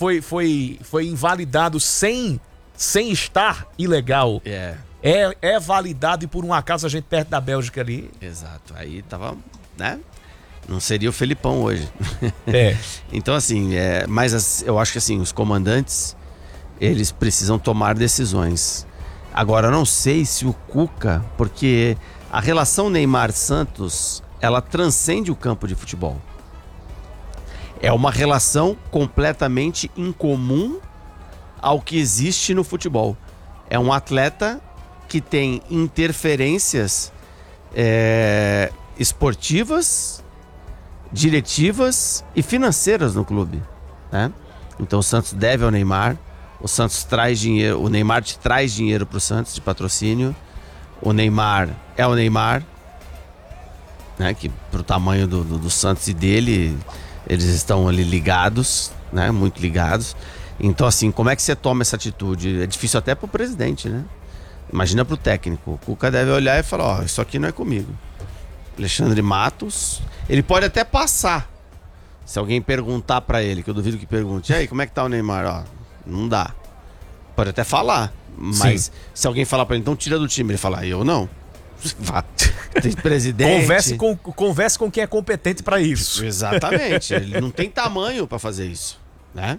foi invalidado sem estar ilegal. É validado e por um acaso a gente perto da Bélgica ali. Exato. Aí tava, né? Não seria o Felipão hoje. Então, assim, mas eu acho que assim, os comandantes, eles precisam tomar decisões. Agora, eu não sei se o Cuca, porque a relação Neymar-Santos, ela transcende o campo de futebol. É uma relação completamente incomum ao que existe no futebol. É um atleta que tem interferências esportivas, diretivas e financeiras no clube, né? Então o Santos deve ao Neymar, o Santos traz dinheiro, o Neymar te traz dinheiro pro Santos de patrocínio, o Neymar é o Neymar, né? Que pro tamanho do Santos e dele, eles estão ali ligados, né? Muito ligados. Então assim, como é que você toma essa atitude? É difícil até pro presidente, né? Imagina pro técnico, o Cuca deve olhar e falar, ó, isso aqui não é comigo. Alexandre Matos, ele pode até passar. Se alguém perguntar pra ele, que eu duvido que pergunte, e aí, como é que tá o Neymar? Ó, não dá. Pode até falar, mas se alguém falar pra ele, então tira do time, ele fala, eu não. Tem presidente. Converse com quem é competente pra isso. Exatamente, ele não tem tamanho pra fazer isso, né?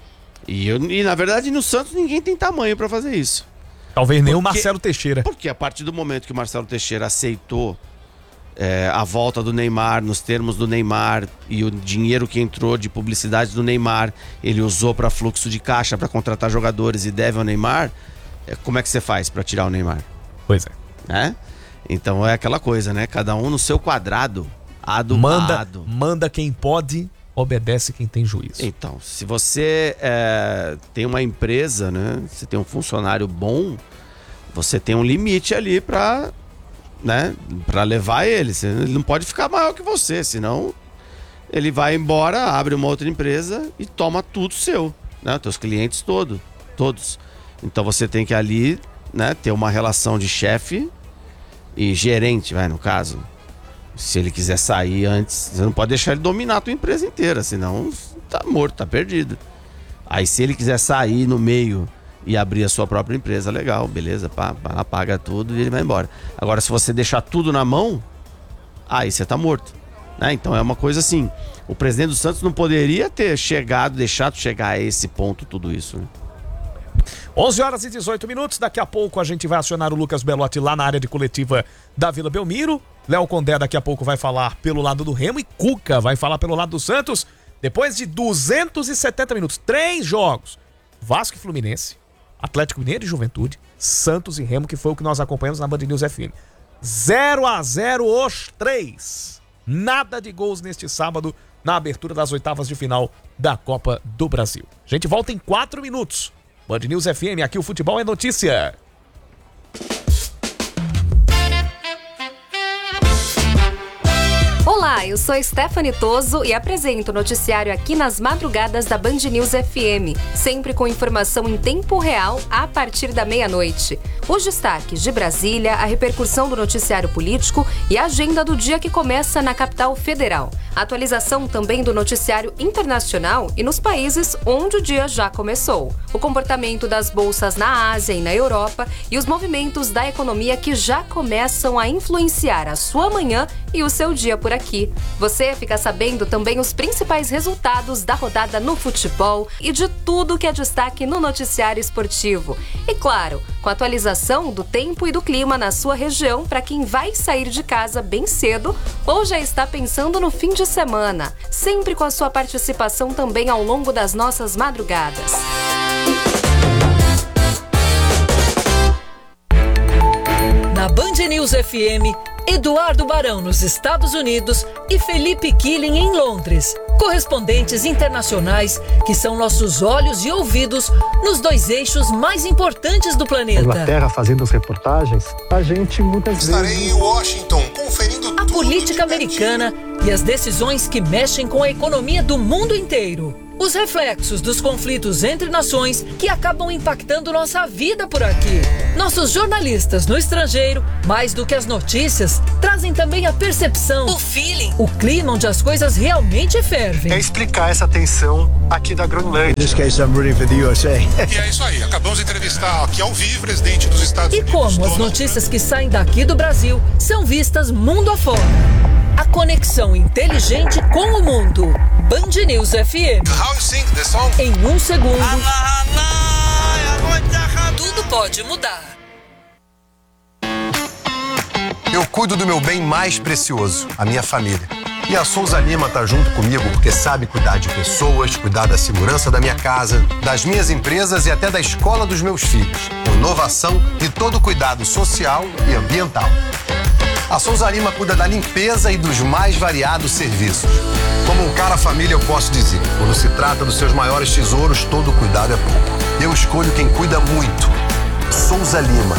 E na verdade no Santos ninguém tem tamanho pra fazer isso. Talvez nem o Marcelo Teixeira. Porque a partir do momento que o Marcelo Teixeira aceitou a volta do Neymar, nos termos do Neymar, e o dinheiro que entrou de publicidade do Neymar, ele usou para fluxo de caixa, para contratar jogadores e deve ao Neymar, como é que você faz para tirar o Neymar? Pois é. Então é aquela coisa, né? Cada um no seu quadrado, manda quem pode, obedece quem tem juízo. Então, se você tem uma empresa, né? Você tem um funcionário bom, você tem um limite ali para, né, para levar ele. Ele não pode ficar maior que você, senão ele vai embora, abre uma outra empresa e toma tudo seu, né? Teus clientes todos. Então você tem que ali, né, ter uma relação de chefe e gerente, no caso. Se ele quiser sair antes, você não pode deixar ele dominar a tua empresa inteira, senão tá morto, tá perdido. Aí se ele quiser sair no meio e abrir a sua própria empresa, legal, beleza, paga tudo e ele vai embora. Agora, se você deixar tudo na mão, aí você tá morto, né? Então é uma coisa assim, o presidente do Santos não poderia ter deixado chegar a esse ponto tudo isso, né? 11h18, daqui a pouco a gente vai acionar o Lucas Belotti lá na área de coletiva da Vila Belmiro. Léo Condé daqui a pouco vai falar pelo lado do Remo e Cuca vai falar pelo lado do Santos. Depois de 270 minutos, 3 jogos, Vasco e Fluminense, Atlético Mineiro e Juventude, Santos e Remo, que foi o que nós acompanhamos na Band News FM. 0-0 os 3. Nada de gols neste sábado na abertura das oitavas de final da Copa do Brasil. A gente volta em 4 minutos. Band News FM, aqui o futebol é notícia. Olá, eu sou Stephanie Toso e apresento o noticiário aqui nas madrugadas da Band News FM, sempre com informação em tempo real a partir da meia-noite. Os destaques de Brasília, a repercussão do noticiário político e a agenda do dia que começa na capital federal. Atualização também do noticiário internacional e nos países onde o dia já começou. O comportamento das bolsas na Ásia e na Europa e os movimentos da economia que já começam a influenciar a sua manhã e o seu dia por aqui. Você fica sabendo também os principais resultados da rodada no futebol e de tudo que é destaque no noticiário esportivo. E claro, com a atualização do tempo e do clima na sua região para quem vai sair de casa bem cedo ou já está pensando no fim de semana. Sempre com a sua participação também ao longo das nossas madrugadas. Na Band News FM, Eduardo Barão nos Estados Unidos e Felipe Killing em Londres. Correspondentes internacionais que são nossos olhos e ouvidos nos 2 eixos mais importantes do planeta. Inglaterra fazendo as reportagens, a gente muitas vezes... Estarei em Washington conferindo a política americana e as decisões que mexem com a economia do mundo inteiro. os reflexos dos conflitos entre nações que acabam impactando nossa vida por aqui. Nossos jornalistas no estrangeiro, mais do que as notícias, trazem também a percepção, o feeling, o clima onde as coisas realmente fervem. É explicar essa tensão aqui da Groenlândia. In this case, I'm rooting for the USA. E é isso aí, acabamos de entrevistar aqui ao vivo o presidente dos Estados Unidos. E como as notícias que saem daqui do Brasil são vistas mundo afora. A conexão inteligente com o mundo. Band News FM. How you sing the song? Em um segundo, tudo pode mudar. Eu cuido do meu bem mais precioso, a minha família. E a Souza Lima tá junto comigo porque sabe cuidar de pessoas, cuidar da segurança da minha casa, das minhas empresas e até da escola dos meus filhos. Com inovação e todo cuidado social e ambiental. A Souza Lima cuida da limpeza e dos mais variados serviços. Como um cara família, eu posso dizer, quando se trata dos seus maiores tesouros, todo cuidado é pouco. Eu escolho quem cuida muito. Souza Lima.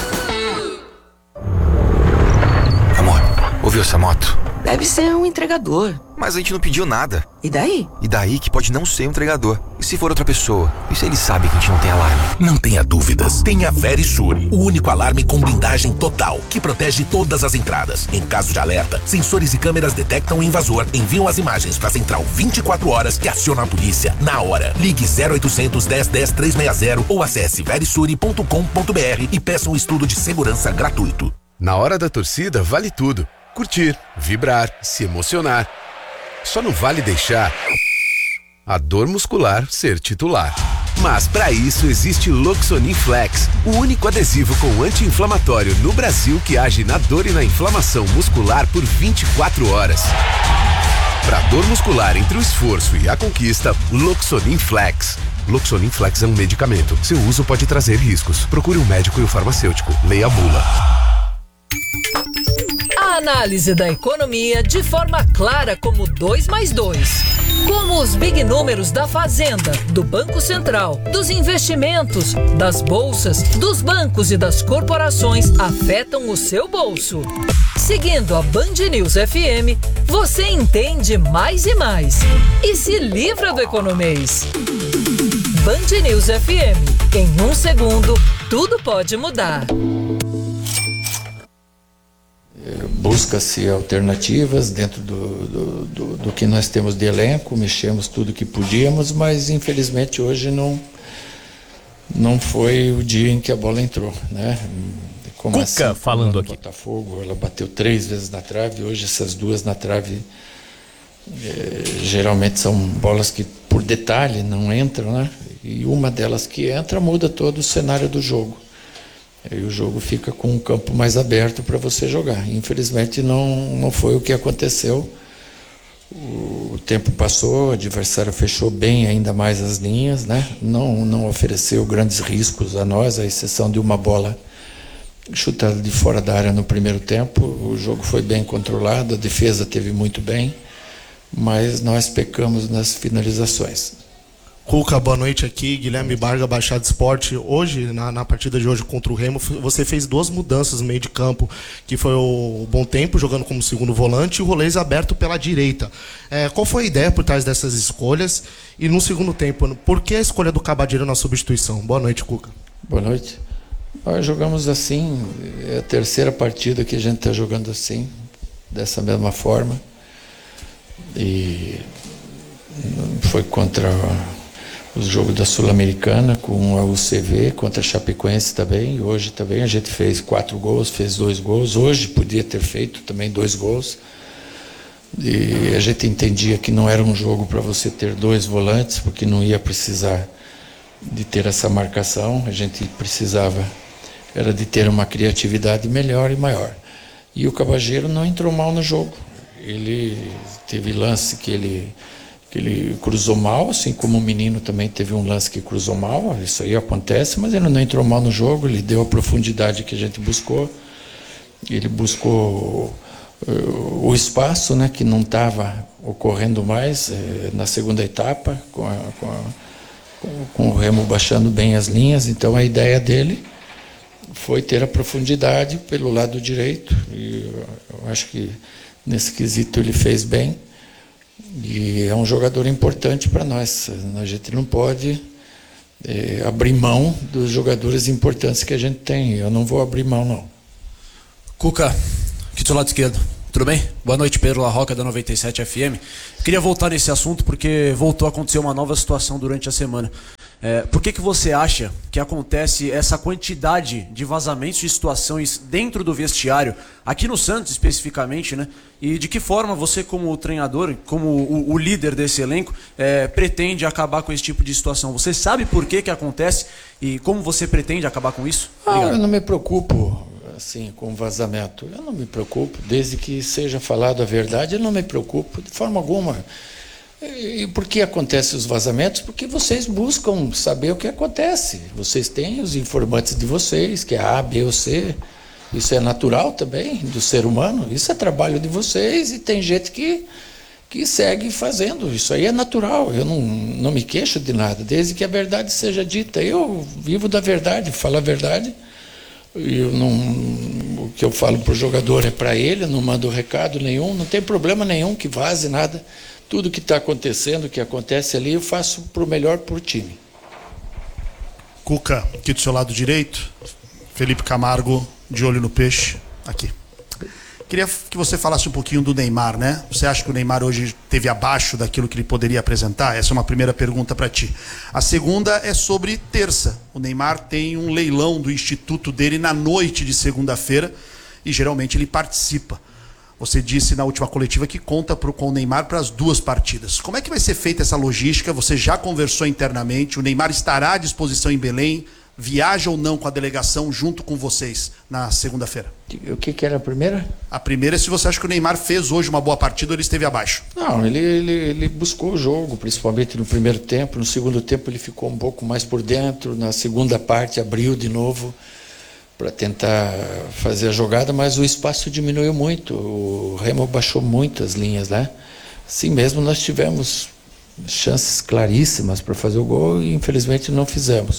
Amor, ouviu essa moto? Deve ser um entregador. Mas a gente não pediu nada. E daí? E daí que pode não ser um entregador. E se for outra pessoa? E se ele sabe que a gente não tem alarme? Não tenha dúvidas. Tenha Verisure, o único alarme com blindagem total, que protege todas as entradas. Em caso de alerta, sensores e câmeras detectam o invasor, enviam as imagens para a central 24 horas e aciona a polícia na hora. Ligue 0800 10 10 360 ou acesse verisure.com.br e peça um estudo de segurança gratuito. Na hora da torcida, vale tudo. Curtir, vibrar, se emocionar. Só não vale deixar a dor muscular ser titular. Mas para isso existe Loxonin Flex, o único adesivo com anti-inflamatório no Brasil que age na dor e na inflamação muscular por 24 horas. Para dor muscular entre o esforço e a conquista, Loxonin Flex. Loxonin Flex é um medicamento. Seu uso pode trazer riscos. Procure um médico e o farmacêutico. Leia a bula. A análise da economia de forma clara como 2 mais 2. Como os big números da Fazenda, do Banco Central, dos investimentos, das bolsas, dos bancos e das corporações afetam o seu bolso. Seguindo a Band News FM, você entende mais e mais. E se livra do economês. Band News FM. Em um segundo, tudo pode mudar. Busca-se alternativas dentro do que nós temos de elenco, mexemos tudo que podíamos, mas infelizmente hoje não foi o dia em que a bola entrou, né? Como Cuca assim, falando aqui. Botafogo, ela bateu 3 vezes na trave, hoje essas 2 na trave geralmente são bolas que por detalhe não entram, né? E uma delas que entra muda todo o cenário do jogo. E o jogo fica com um campo mais aberto para você jogar. Infelizmente não foi o que aconteceu. O tempo passou, o adversário fechou bem ainda mais as linhas, né? Não ofereceu grandes riscos a nós, à exceção de uma bola chutada de fora da área no primeiro tempo. O jogo foi bem controlado, a defesa teve muito bem, mas nós pecamos nas finalizações. Cuca, boa noite aqui, Guilherme Barga, Baixada Esporte. Hoje, na partida de hoje contra o Remo, você fez 2 mudanças no meio de campo, que foi o Bom Tempo jogando como segundo volante e o Rolês aberto pela direita. Qual foi a ideia por trás dessas escolhas? E no segundo tempo, por que a escolha do Cabadeiro na substituição? Boa noite, Cuca. Boa noite. Nós jogamos assim, é a 3ª partida que a gente está jogando assim, dessa mesma forma. E foi contra o jogo da Sul-Americana com a UCV, contra a Chapecoense também. Hoje também a gente fez 4 gols, fez 2 gols. Hoje podia ter feito também 2 gols. E a gente entendia que não era um jogo para você ter 2 volantes, porque não ia precisar de ter essa marcação. A gente precisava era de ter uma criatividade melhor e maior. E o Cabageiro não entrou mal no jogo. Ele teve lance que ele cruzou mal, assim como o menino também teve um lance que cruzou mal. Isso aí acontece, mas ele não entrou mal no jogo. Ele deu a profundidade que a gente buscou. Ele buscou o espaço, né, que não estava ocorrendo mais na segunda etapa, com o Remo baixando bem as linhas. Então a ideia dele foi ter a profundidade pelo lado direito, e eu acho que nesse quesito ele fez bem. E é um jogador importante para nós. A gente não pode abrir mão dos jogadores importantes que a gente tem. Eu não vou abrir mão, não. Cuca, aqui do seu lado esquerdo. Tudo bem? Boa noite, Pedro La Roca, da 97 FM. Queria voltar nesse assunto porque voltou a acontecer uma nova situação durante a semana. Por que você acha que acontece essa quantidade de vazamentos de situações dentro do vestiário, aqui no Santos especificamente, né? E de que forma você, como treinador, como o líder desse elenco, pretende acabar com esse tipo de situação? Você sabe por que acontece e como você pretende acabar com isso? Eu não me preocupo assim com vazamento. Eu não me preocupo, desde que seja falado a verdade, eu não me preocupo de forma alguma. E por que acontecem os vazamentos? Porque vocês buscam saber o que acontece. Vocês têm os informantes de vocês, que é A, B ou C. Isso é natural também do ser humano. Isso é trabalho de vocês e tem gente que segue fazendo. Isso aí é natural. Eu não me queixo de nada, desde que a verdade seja dita. Eu vivo da verdade, falo a verdade. O que eu falo para o jogador é para ele, eu não mando recado nenhum, não tem problema nenhum que vaze nada. Tudo que está acontecendo, o que acontece ali, eu faço para o melhor por time. Cuca, aqui do seu lado direito, Felipe Camargo, de olho no peixe, aqui. Queria que você falasse um pouquinho do Neymar, né? Você acha que o Neymar hoje esteve abaixo daquilo que ele poderia apresentar? Essa é uma primeira pergunta para ti. A segunda é sobre terça. O Neymar tem um leilão do instituto dele na noite de segunda-feira e geralmente ele participa. Você disse na última coletiva que conta com o Neymar para as 2 partidas. Como é que vai ser feita essa logística? Você já conversou internamente? O Neymar estará à disposição em Belém? Viaja ou não com a delegação junto com vocês na segunda-feira? O que era a primeira? A primeira é se você acha que o Neymar fez hoje uma boa partida ou ele esteve abaixo. Não, ele buscou o jogo, principalmente no primeiro tempo. No segundo tempo ele ficou um pouco mais por dentro. Na segunda parte abriu de novo para tentar fazer a jogada, mas o espaço diminuiu muito. O Remo baixou muito as linhas, né? Assim mesmo nós tivemos chances claríssimas para fazer o gol e infelizmente não fizemos.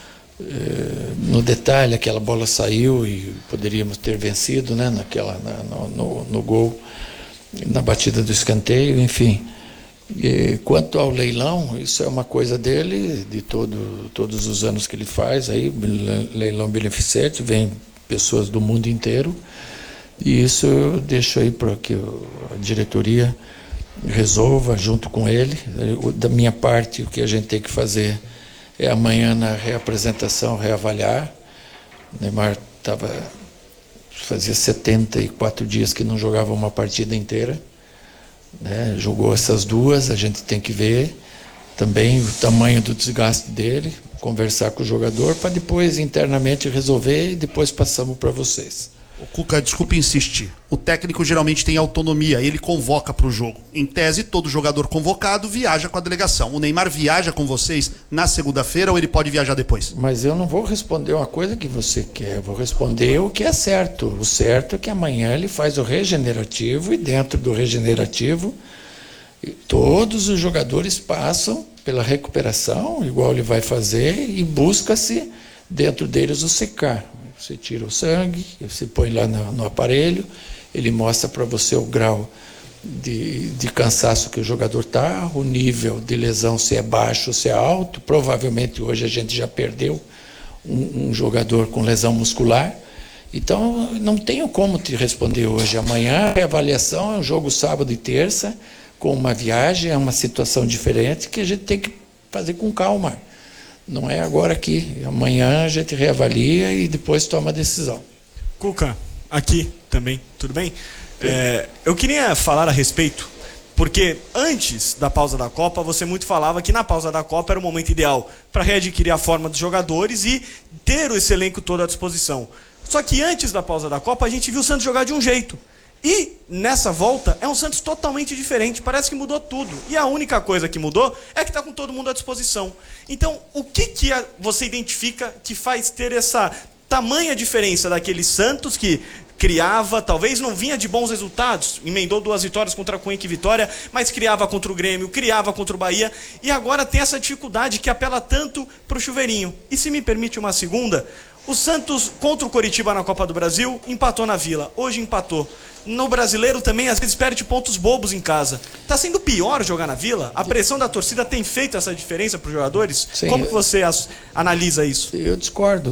No detalhe, aquela bola saiu e poderíamos ter vencido, né? No gol, na batida do escanteio, enfim. E quanto ao leilão, isso é uma coisa dele, de todos os anos que ele faz, aí, leilão beneficente, vem pessoas do mundo inteiro, e isso eu deixo aí para que a diretoria resolva junto com ele. Da minha parte, o que a gente tem que fazer é amanhã na reapresentação, reavaliar. O Neymar fazia 74 dias que não jogava uma partida inteira, né? Jogou essas 2, a gente tem que ver também o tamanho do desgaste dele, conversar com o jogador para depois internamente resolver e depois passamos para vocês. O Cuca, desculpe insistir, o técnico geralmente tem autonomia, ele convoca para o jogo. Em tese, todo jogador convocado viaja com a delegação. O Neymar viaja com vocês na segunda-feira ou ele pode viajar depois? Mas eu não vou responder uma coisa que você quer, eu vou responder o que é certo. O certo é que amanhã ele faz o regenerativo e dentro do regenerativo todos os jogadores passam pela recuperação, igual ele vai fazer, e busca-se dentro deles o secar. Você tira o sangue, você põe lá no aparelho, ele mostra para você o grau de cansaço que o jogador está, o nível de lesão, se é baixo ou se é alto. Provavelmente hoje a gente já perdeu um jogador com lesão muscular. Então, não tenho como te responder hoje. Amanhã a avaliação é um jogo sábado e terça, com uma viagem, é uma situação diferente que a gente tem que fazer com calma. Não é agora aqui. Amanhã a gente reavalia e depois toma a decisão. Cuca, aqui também, tudo bem? Eu queria falar a respeito, porque antes da pausa da Copa, você muito falava que na pausa da Copa era o momento ideal para readquirir a forma dos jogadores e ter esse elenco todo à disposição. Só que antes da pausa da Copa, a gente viu o Santos jogar de um jeito. E nessa volta é um Santos totalmente diferente, parece que mudou tudo. E a única coisa que mudou é que está com todo mundo à disposição. Então, o que você identifica que faz ter essa tamanha diferença daquele Santos que criava, talvez não vinha de bons resultados, emendou 2 vitórias contra a Cuenca e Vitória, mas criava contra o Grêmio, criava contra o Bahia, e agora tem essa dificuldade que apela tanto para o chuveirinho. E se me permite uma segunda, O Santos, contra o Coritiba na Copa do Brasil, empatou na Vila. Hoje empatou. No Brasileiro também, às vezes, perde pontos bobos em casa. Tá sendo pior jogar na Vila? A pressão da torcida tem feito essa diferença para os jogadores? Sim, Como que você analisa isso? Eu discordo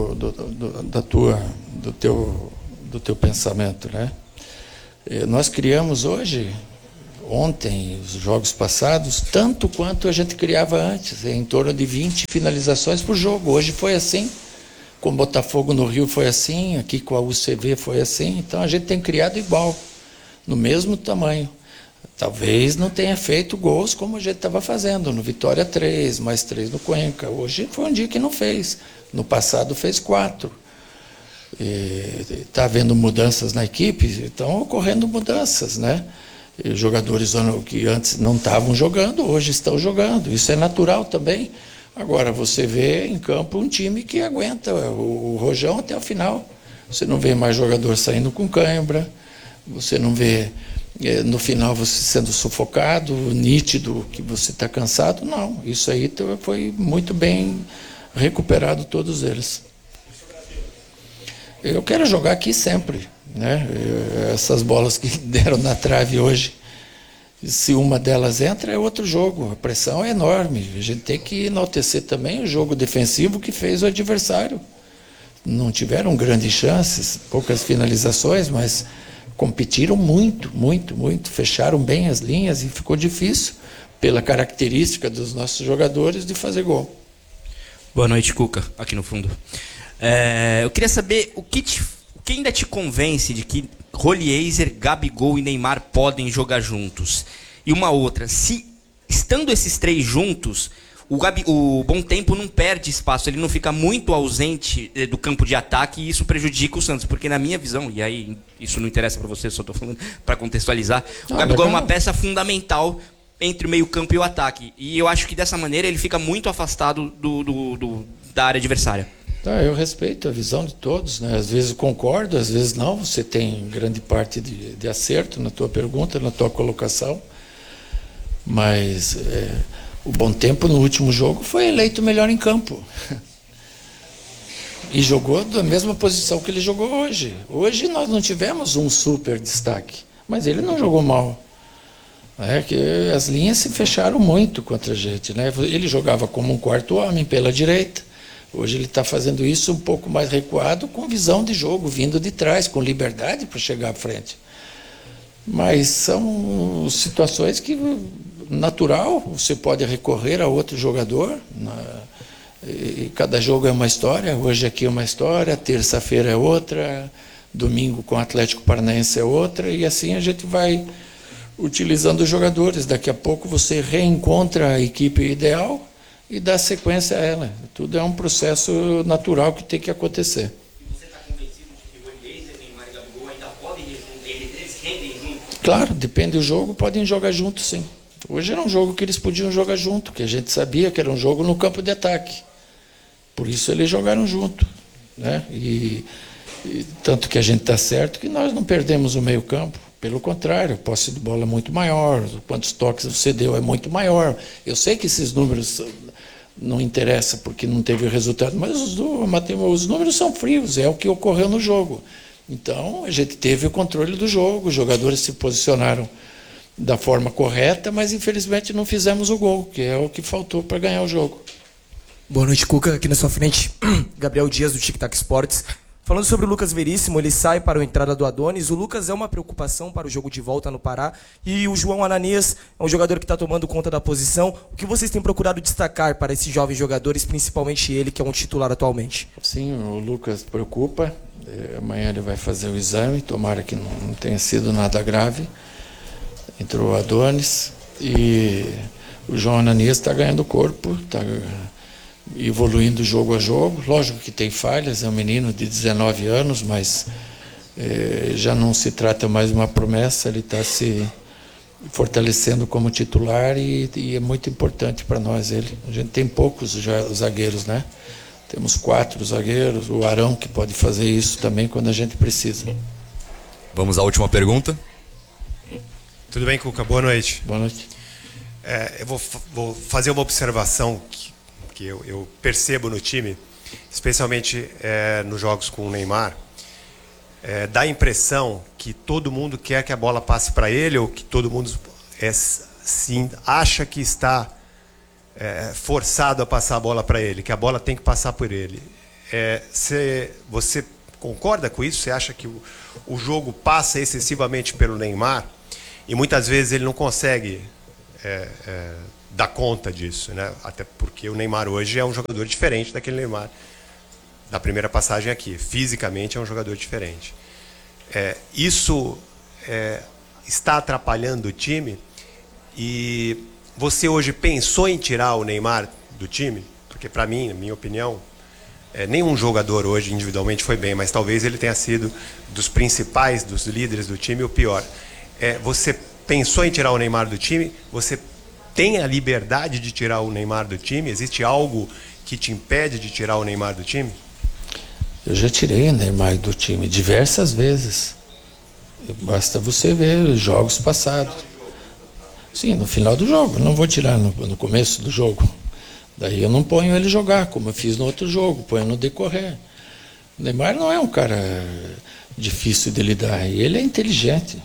do teu pensamento, né? Nós criamos hoje, ontem, os jogos passados, tanto quanto a gente criava antes, em torno de 20 finalizações por jogo. Hoje foi assim. Com o Botafogo no Rio foi assim, aqui com a UCV foi assim, então a gente tem criado igual, no mesmo tamanho. Talvez não tenha feito gols como a gente estava fazendo, no Vitória 3, mais 3 no Cuenca. Hoje foi um dia que não fez, no passado fez 4. Está havendo mudanças na equipe, estão ocorrendo mudanças, né? E jogadores que antes não estavam jogando, hoje estão jogando, isso é natural também. Agora, você vê em campo um time que aguenta o rojão até o final. Você não vê mais jogador saindo com cãibra, você não vê no final você sendo sufocado, nítido que você está cansado. Não, isso aí foi muito bem recuperado, todos eles. Eu quero jogar aqui sempre, né? Essas bolas que deram na trave hoje, se uma delas entra, é outro jogo. A pressão é enorme. A gente tem que enaltecer também o jogo defensivo que fez o adversário. Não tiveram grandes chances, poucas finalizações, mas competiram muito. Fecharam bem as linhas e ficou difícil, pela característica dos nossos jogadores, de fazer gol. Boa noite, Cuca, aqui no fundo. Eu queria saber o que ainda te convence de que Roliezer, Gabigol e Neymar podem jogar juntos. E uma outra, se estando esses três juntos, o Bom Tempo não perde espaço, ele não fica muito ausente do campo de ataque e isso prejudica o Santos, porque na minha visão, e aí isso não interessa para você, só estou falando para contextualizar, o Gabigol é uma peça fundamental entre o meio-campo e o ataque. E eu acho que dessa maneira ele fica muito afastado da área adversária. Eu respeito a visão de todos, né? Às vezes concordo, às vezes não. Você tem grande parte de acerto na tua pergunta, na tua colocação. Mas o Bom Tempo no último jogo foi eleito melhor em campo. E jogou da mesma posição que ele jogou hoje. Hoje nós não tivemos um super destaque, mas ele não jogou mal. Que as linhas se fecharam muito contra a gente, né? Ele jogava como um quarto homem pela direita. Hoje ele está fazendo isso um pouco mais recuado, com visão de jogo, vindo de trás, com liberdade para chegar à frente. Mas são situações que, natural, você pode recorrer a outro jogador, e cada jogo é uma história. Hoje aqui é uma história, terça-feira é outra, domingo com o Atlético Paranaense é outra, e assim a gente vai utilizando os jogadores. Daqui a pouco você reencontra a equipe ideal e dá sequência a ela. Tudo é um processo natural que tem que acontecer. Você está convencido de que o Roliezer, Neymar e Gabigol ainda podem eles rendem juntos? Claro, depende do jogo, podem jogar juntos, sim. Hoje era um jogo que eles podiam jogar junto, que a gente sabia que era um jogo no campo de ataque. Por isso eles jogaram junto, né? E tanto que a gente está certo que nós não perdemos o meio campo. Pelo contrário, a posse de bola é muito maior, quantos toques você deu é muito maior. Eu sei que esses números não interessam porque não teve resultado, mas os números são frios, é o que ocorreu no jogo. Então, a gente teve o controle do jogo, os jogadores se posicionaram da forma correta, mas infelizmente não fizemos o gol, que é o que faltou para ganhar o jogo. Boa noite, Cuca, aqui na sua frente, Gabriel Dias do Tic Tac Esportes. Falando sobre o Lucas Veríssimo, ele sai para a entrada do Adonis. O Lucas é uma preocupação para o jogo de volta no Pará. E o João Ananias é um jogador que está tomando conta da posição. O que vocês têm procurado destacar para esses jovens jogadores, principalmente ele, que é um titular atualmente? Sim, o Lucas preocupa. Amanhã ele vai fazer o exame, tomara que não tenha sido nada grave. Entrou o Adonis e o João Ananias está ganhando corpo, está evoluindo jogo a jogo. Lógico que tem falhas, é um menino de 19 anos, mas já não se trata mais de uma promessa, ele está se fortalecendo como titular e é muito importante para nós ele. A gente tem poucos zagueiros, né? Temos 4 zagueiros, o Arão que pode fazer isso também quando a gente precisa. Vamos à última pergunta. Tudo bem, Cuca? Boa noite. Boa noite. Eu vou fazer uma observação que eu percebo no time. especialmente nos jogos com o Neymar, dá a impressão que todo mundo quer que a bola passe para ele, ou que todo mundo sim, acha que está forçado a passar a bola para ele, que a bola tem que passar por ele. Você concorda com isso? Você acha que o jogo passa excessivamente pelo Neymar e muitas vezes ele não consegue dar conta disso, né? Até porque o Neymar hoje é um jogador diferente daquele Neymar da primeira passagem aqui. Fisicamente é um jogador diferente. Isso está atrapalhando o time. E você hoje pensou em tirar o Neymar do time? Porque para mim, na minha opinião, nenhum jogador hoje individualmente foi bem, mas talvez ele tenha sido dos principais, dos líderes do time, o pior. Você pensou em tirar o Neymar do time? Você tem a liberdade de tirar o Neymar do time? Existe algo que te impede de tirar o Neymar do time? Eu já tirei o Neymar do time diversas vezes. Basta você ver os jogos passados. Sim, no final do jogo. Eu não vou tirar no começo do jogo. Daí eu não ponho ele jogar, como eu fiz no outro jogo. Ponho no decorrer. O Neymar não é um cara difícil de lidar. E ele é inteligente.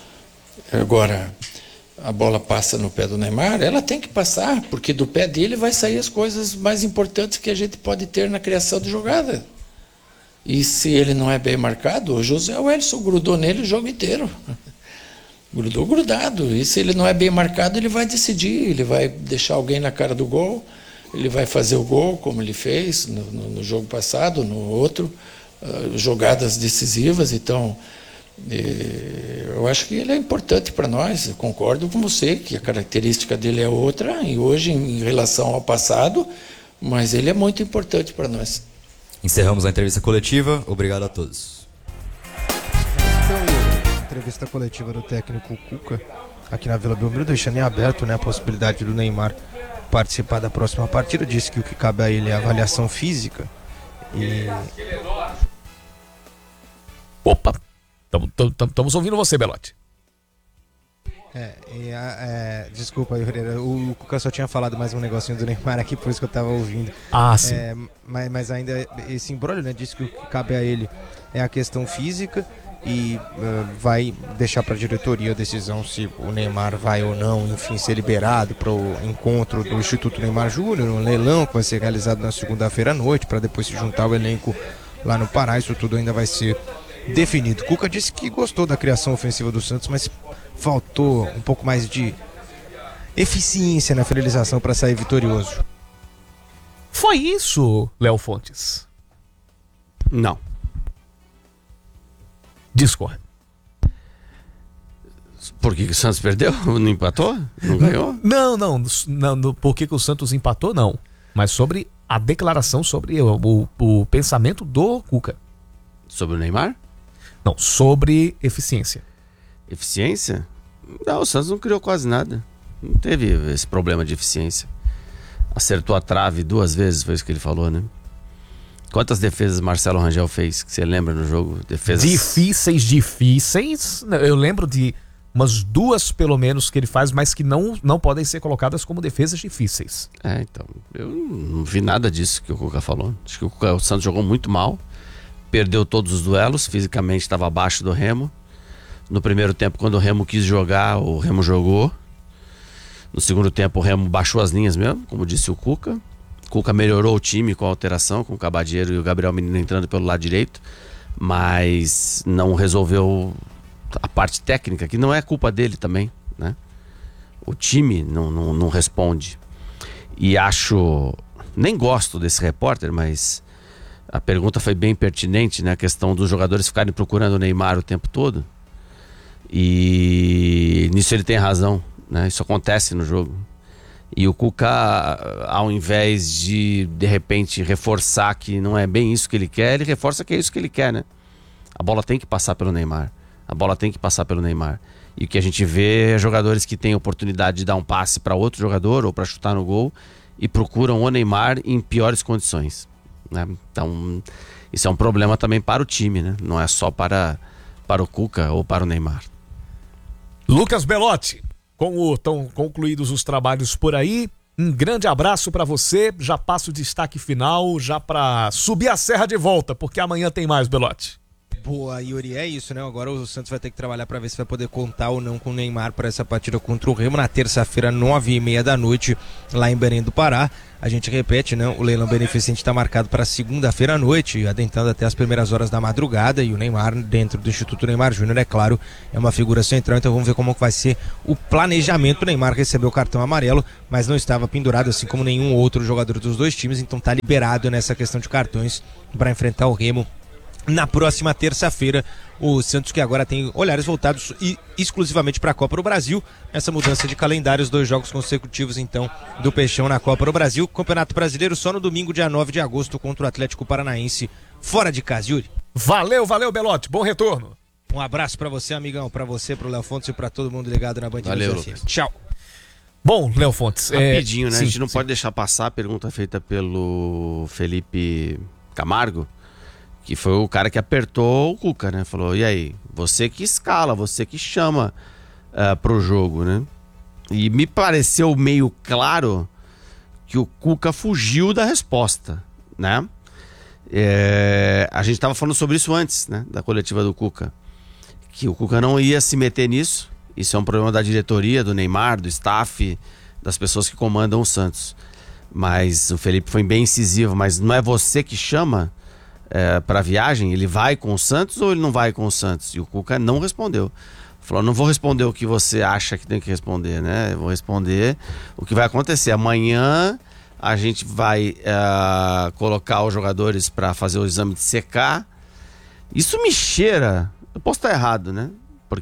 Agora, a bola passa no pé do Neymar, ela tem que passar, porque do pé dele vai sair as coisas mais importantes que a gente pode ter na criação de jogada. E se ele não é bem marcado, o José Wellison grudou nele o jogo inteiro. Grudou grudado. E se ele não é bem marcado, ele vai decidir, ele vai deixar alguém na cara do gol, ele vai fazer o gol, como ele fez no jogo passado, no outro, jogadas decisivas. Então, eu acho que ele é importante para nós. Eu concordo com você que a característica dele é outra, e hoje em relação ao passado, mas ele é muito importante para nós. Encerramos a entrevista coletiva. Obrigado a todos. Então, entrevista coletiva do técnico Cuca aqui na Vila Belmiro, deixando em aberto, né, a possibilidade do Neymar participar da próxima partida. Disse que o que cabe a ele é a avaliação física. Opa! Estamos ouvindo você, Belotti. Desculpa, o Cuca só tinha falado mais um negocinho do Neymar aqui, por isso que eu tava ouvindo. Sim. Mas ainda esse imbróglio, né? Disse que o que cabe a ele é a questão física e vai deixar para a diretoria a decisão se o Neymar vai ou não, enfim, ser liberado para o encontro do Instituto Neymar Júnior, um leilão que vai ser realizado na segunda-feira à noite, para depois se juntar ao elenco lá no Pará. Isso tudo ainda vai ser definido. Cuca disse que gostou da criação ofensiva do Santos, mas faltou um pouco mais de eficiência na finalização para sair vitorioso. Foi isso, Léo Fontes? Não. Discorda. Por que o Santos perdeu? Não empatou? Não ganhou? Não. Por que o Santos empatou, não. Mas sobre a declaração, sobre o pensamento do Cuca. Sobre o Neymar? Não, sobre eficiência. Eficiência? Não, o Santos não criou quase nada. Não teve esse problema de eficiência. Acertou a trave 2 vezes, foi isso que ele falou, né? Quantas defesas Marcelo Rangel fez, que você lembra no jogo? Defesas difíceis. Eu lembro de umas 2 pelo menos que ele faz, mas que não podem ser colocadas como defesas difíceis. Então, eu não vi nada disso que o Cuca falou. Acho que o Santos jogou muito mal, perdeu todos os duelos, fisicamente estava abaixo do Remo. No primeiro tempo, quando o Remo quis jogar, o Remo jogou. No segundo tempo, o Remo baixou as linhas mesmo, como disse o Cuca. O Cuca melhorou o time com a alteração, com o Cabadeiro e o Gabriel Menino entrando pelo lado direito, mas não resolveu a parte técnica, que não é culpa dele também, né? O time não responde. E nem gosto desse repórter, mas a pergunta foi bem pertinente, né? A questão dos jogadores ficarem procurando o Neymar o tempo todo. E nisso ele tem razão, né? Isso acontece no jogo. E o Cuca, ao invés de repente reforçar que não é bem isso que ele quer, ele reforça que é isso que ele quer, né? A bola tem que passar pelo Neymar. E o que a gente vê é jogadores que têm oportunidade de dar um passe para outro jogador ou para chutar no gol e procuram o Neymar em piores condições, né? Então, isso é um problema também para o time, né? Não é só para o Cuca ou para o Neymar. Lucas Belotti, estão concluídos os trabalhos por aí, Um grande abraço pra você. Já passo o destaque final, já pra subir a serra de volta, porque amanhã tem mais, Belotti. Boa, Yuri, é isso, né? Agora o Santos vai ter que trabalhar para ver se vai poder contar ou não com o Neymar para essa partida contra o Remo na terça-feira, 9h30 da noite, lá em Belém do Pará. A gente repete, né? O leilão beneficente está marcado para segunda-feira à noite, adentrando até as primeiras horas da madrugada, e o Neymar, dentro do Instituto Neymar Júnior, é claro, é uma figura central, então vamos ver como vai ser o planejamento. O Neymar recebeu o cartão amarelo, mas não estava pendurado, assim como nenhum outro jogador dos dois times, então está liberado nessa questão de cartões para enfrentar o Remo na próxima terça-feira. O Santos, que agora tem olhares voltados exclusivamente para a Copa do Brasil, essa mudança de calendário, os 2 jogos consecutivos então do Peixão na Copa do Brasil. Campeonato Brasileiro só no domingo, dia 9 de agosto, contra o Atlético Paranaense, fora de casa. Yuri, valeu Belotti, bom retorno. Um abraço para você, amigão, para você, pro Léo Fontes e para todo mundo ligado na Band News FM. Tchau. Bom, Léo Fontes, rapidinho, né? Sim, a gente não pode deixar passar a pergunta feita pelo Felipe Camargo, que foi o cara que apertou o Cuca, né? Falou, e aí, você que escala, você que chama pro jogo, né? E me pareceu meio claro que o Cuca fugiu da resposta, né? A gente estava falando sobre isso antes, né? Da coletiva do Cuca, que o Cuca não ia se meter nisso. Isso é um problema da diretoria, do Neymar, do staff, das pessoas que comandam o Santos. Mas o Felipe foi bem incisivo, mas não é você que chama para viagem? Ele vai com o Santos ou ele não vai com o Santos? E o Cuca não respondeu. Falou, não vou responder o que você acha que tem que responder, né? Eu vou responder o que vai acontecer. Amanhã a gente vai colocar os jogadores para fazer o exame de CK. Isso me cheira, eu posso estar errado, né?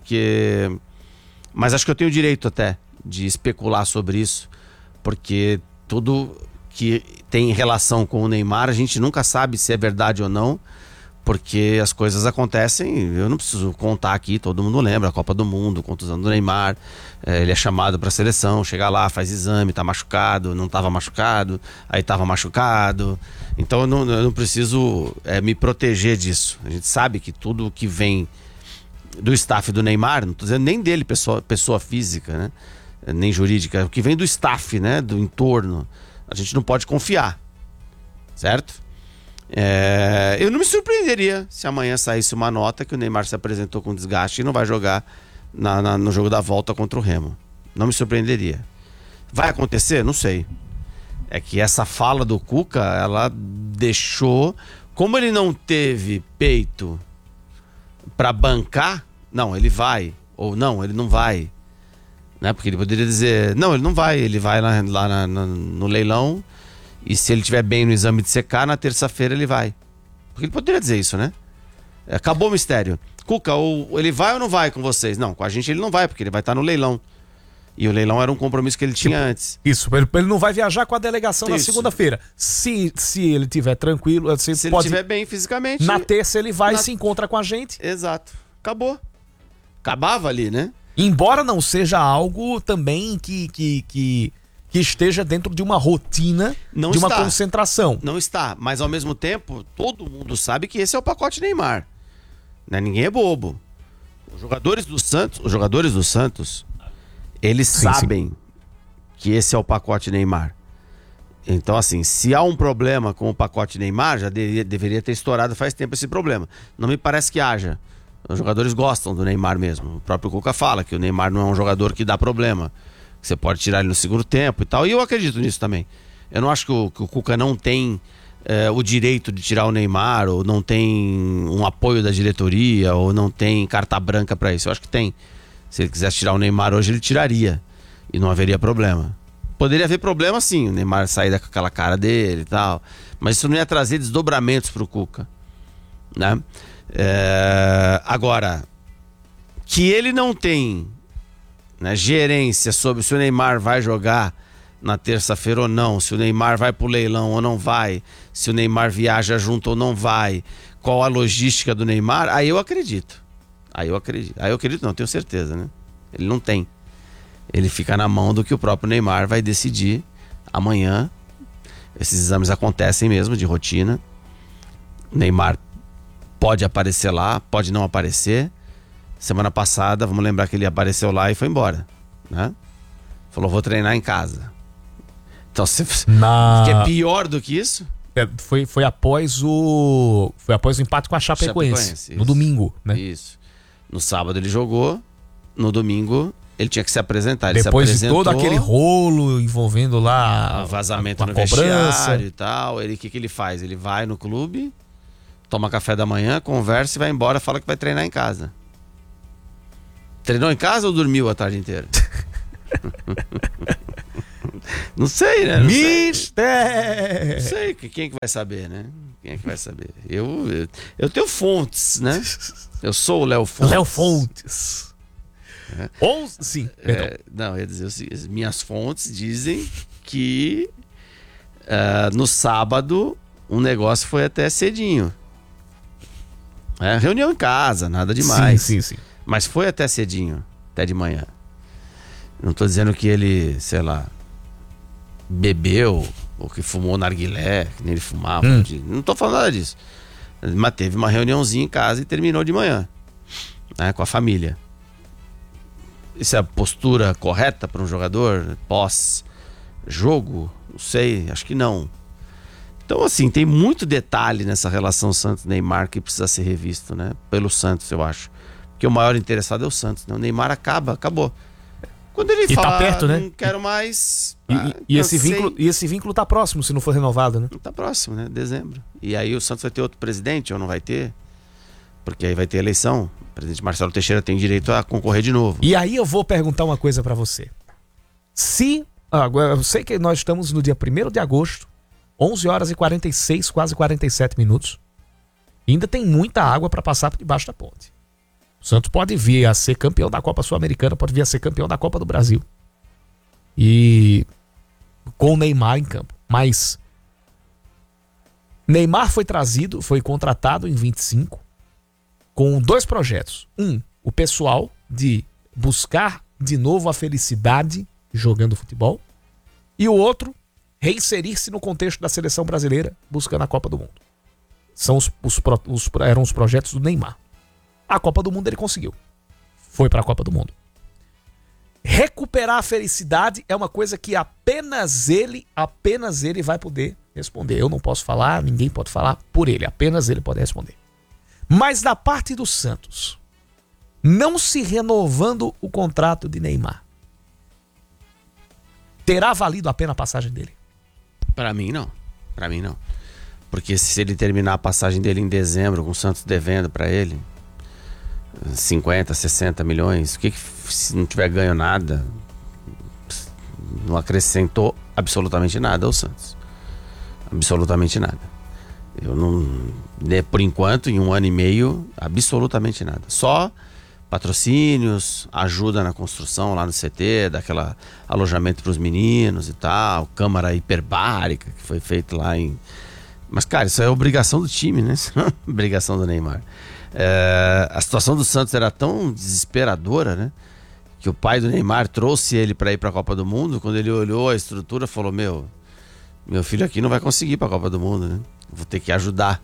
Mas acho que eu tenho direito até de especular sobre isso, porque tudo que tem relação com o Neymar, a gente nunca sabe se é verdade ou não, porque as coisas acontecem. Eu não preciso contar aqui, todo mundo lembra, a Copa do Mundo, contusão do Neymar, ele é chamado para a seleção, chega lá, faz exame, tá machucado, não estava machucado, aí estava machucado, então eu não preciso me proteger disso. A gente sabe que tudo que vem do staff do Neymar, não estou dizendo nem dele, pessoa física, né? Nem jurídica, o que vem do staff, né? Do entorno, a gente não pode confiar, certo? Eu não me surpreenderia se amanhã saísse uma nota que o Neymar se apresentou com desgaste e não vai jogar no jogo da volta contra o Remo. Não me surpreenderia. Vai acontecer? Não sei. É que essa fala do Cuca, ela deixou, como ele não teve peito para bancar, não, ele vai, ou não, ele não vai, né? Porque ele poderia dizer, não, ele não vai, ele vai lá no leilão, e se ele estiver bem no exame de CK, na terça-feira ele vai. Porque ele poderia dizer isso, né? Acabou o mistério. Cuca, ele vai ou não vai com vocês? Não, com a gente ele não vai, porque ele vai estar no leilão. E o leilão era um compromisso que ele tinha antes. Isso, ele não vai viajar com a delegação na segunda-feira. Se ele estiver tranquilo, se ele estiver bem fisicamente. Na terça ele vai e se encontra com a gente. Exato. Acabou. Acabava ali, né? Embora não seja algo também que esteja dentro de uma rotina, não de uma está. concentração. Não está, mas ao mesmo tempo, todo mundo sabe que esse é o pacote Neymar. Né? Ninguém é bobo. Os jogadores do Santos, eles sabem que esse é o pacote Neymar. Então, assim, se há um problema com o pacote Neymar, já deveria ter estourado faz tempo esse problema. Não me parece que haja. Os jogadores gostam do Neymar mesmo. O próprio Cuca fala que o Neymar não é um jogador que dá problema. Você pode tirar ele no segundo tempo e tal. E eu acredito nisso também. Eu não acho que o Cuca não tem o direito de tirar o Neymar, ou não tem um apoio da diretoria, ou não tem carta branca para isso. Eu acho que tem. Se ele quisesse tirar o Neymar hoje, ele tiraria. E não haveria problema. Poderia haver problema sim, o Neymar sair com aquela cara dele e tal. Mas isso não ia trazer desdobramentos pro Cuca, né? Agora, que ele não tem, né, gerência sobre se o Neymar vai jogar na terça-feira ou não, se o Neymar vai pro leilão ou não vai, se o Neymar viaja junto ou não vai, qual a logística do Neymar, aí eu acredito. Aí eu acredito, não, tenho certeza, né? Ele não tem. Ele fica na mão do que o próprio Neymar vai decidir amanhã. Esses exames acontecem mesmo, de rotina. O Neymar pode aparecer lá, pode não aparecer. Semana passada, vamos lembrar que ele apareceu lá e foi embora, né? Falou, vou treinar em casa. Então, Na... que é pior do que isso? Foi após o empate com a Chapecoense no domingo, né? Isso. No sábado ele jogou, no domingo ele tinha que se apresentar. Ele depois de todo aquele rolo envolvendo lá vazamento no cobrança vestiário e tal, o que ele faz? Ele vai no clube, toma café da manhã, conversa e vai embora, fala que vai treinar em casa. Treinou em casa ou dormiu a tarde inteira? Não sei, né? Mistério! Não sei, quem é que vai saber, né? Quem é que vai saber? Eu tenho fontes, né? Eu sou o Léo Fontes. Léo Fontes. Sim. Não, eu ia dizer as minhas fontes dizem que no sábado o negócio foi até cedinho. Reunião em casa, nada demais. Sim. Mas foi até cedinho, até de manhã. Não tô dizendo que ele, sei lá, bebeu ou que fumou narguilé, que nem ele fumava. Não tô falando nada disso. Mas teve uma reuniãozinha em casa e terminou de manhã, né, com a família. Isso é a postura correta para um jogador pós-jogo? Não sei, acho que não. Então, assim, tem muito detalhe nessa relação Santos-Neymar que precisa ser revisto, né? Pelo Santos, eu acho. Porque o maior interessado é o Santos, né? O Neymar acabou. Quando ele fala, tá perto, né? Não quero mais... E esse vínculo tá próximo, se não for renovado, né? Tá próximo, né? Dezembro. E aí o Santos vai ter outro presidente ou não vai ter? Porque aí vai ter eleição. O presidente Marcelo Teixeira tem direito a concorrer de novo. E aí eu vou perguntar uma coisa pra você. Agora, eu sei que nós estamos no dia 1º de agosto, 11 horas e 46, quase 47 minutos. Ainda tem muita água pra passar por debaixo da ponte. O Santos pode vir a ser campeão da Copa Sul-Americana, pode vir a ser campeão da Copa do Brasil. E com o Neymar em campo. Mas Neymar foi contratado em 25 com 2 projetos. O pessoal de buscar de novo a felicidade jogando futebol. E o outro, reinserir-se no contexto da seleção brasileira buscando a Copa do Mundo. Eram os projetos do Neymar. A Copa do Mundo ele conseguiu. Foi para a Copa do Mundo. Recuperar a felicidade é uma coisa que apenas ele vai poder responder. Eu não posso falar, ninguém pode falar por ele. Apenas ele pode responder. Mas da parte do Santos, não se renovando o contrato de Neymar, terá valido a pena a passagem dele? Para mim não. Porque se ele terminar a passagem dele em dezembro, com o Santos devendo para ele 50, 60 milhões, o que se não tiver ganho nada, não acrescentou absolutamente nada ao Santos. Absolutamente nada. Eu não, por enquanto, em 1 ano e meio, absolutamente nada. Só patrocínios, ajuda na construção lá no CT, daquela alojamento para os meninos e tal, câmara hiperbárica que foi feito lá em... Mas, cara, isso é obrigação do time, né? Isso não é obrigação do Neymar. A situação do Santos era tão desesperadora, né? Que o pai do Neymar trouxe ele para ir para a Copa do Mundo. Quando ele olhou a estrutura, falou: meu filho aqui não vai conseguir ir para a Copa do Mundo, né? Vou ter que ajudar.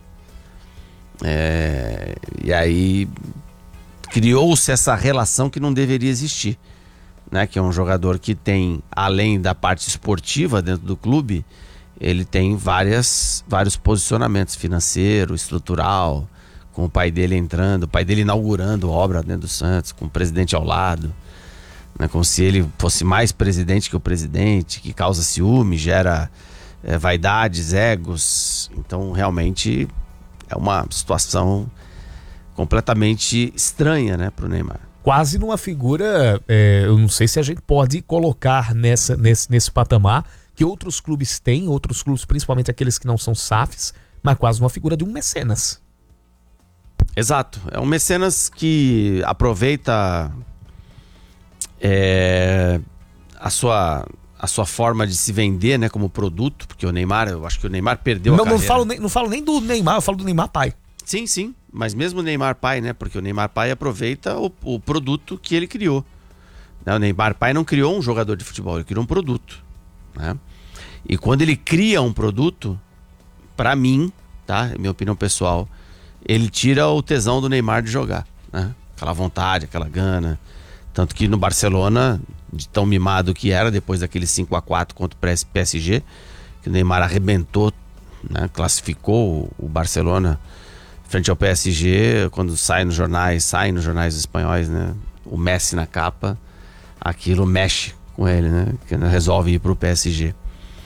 E aí criou-se essa relação que não deveria existir, né? Que é um jogador que tem, além da parte esportiva dentro do clube, ele tem vários posicionamentos: financeiro, estrutural, com o pai dele entrando, o pai dele inaugurando obra dentro do Santos, com o presidente ao lado, né? Como se ele fosse mais presidente que o presidente, que causa ciúme, gera vaidades, egos. Então realmente é uma situação completamente estranha, né, pro Neymar. Quase numa figura, eu não sei se a gente pode colocar nesse patamar que outros clubes têm, outros clubes, principalmente aqueles que não são SAFs, mas quase uma figura de um mecenas. Exato, é um mecenas que aproveita a sua forma de se vender, né, como produto, porque o Neymar, eu acho que o Neymar perdeu a carreira. Não falo nem do Neymar, eu falo do Neymar pai. Sim, mas mesmo o Neymar pai, né, porque o Neymar pai aproveita o produto que ele criou. O Neymar pai não criou um jogador de futebol, ele criou um produto, né? E quando ele cria um produto, pra mim, tá, minha opinião pessoal, ele tira o tesão do Neymar de jogar, né? Aquela vontade, aquela gana. Tanto que no Barcelona, de tão mimado que era, depois daquele 5-4 contra o PSG, que o Neymar arrebentou, né, classificou o Barcelona frente ao PSG, quando saem nos jornais espanhóis, né, o Messi na capa, aquilo mexe com ele, né, que resolve ir pro PSG.